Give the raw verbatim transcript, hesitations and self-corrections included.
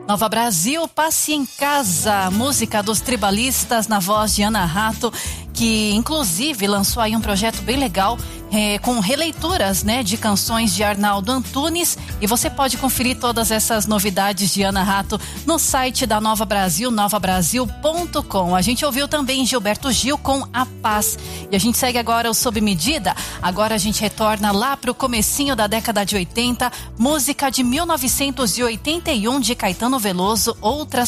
Nova Brasil, Passe em Casa, música dos Tribalistas na voz de Ana Rato, que inclusive lançou aí um projeto bem legal é, com releituras, né, de canções de Arnaldo Antunes, e você pode conferir todas essas novidades de Ana Rato no site da Nova Brasil, nova brasil ponto com. A gente ouviu também Gilberto Gil com A Paz, e a gente segue agora o Sob Medida. Agora a gente retorna lá pro comecinho da década de oitenta, música de mil novecentos e oitenta e um de Caetano Veloso, Outras